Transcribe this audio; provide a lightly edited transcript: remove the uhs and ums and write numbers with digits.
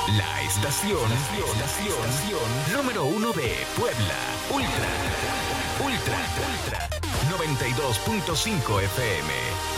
La estación número 1 de Puebla. Ultra 92.5 FM.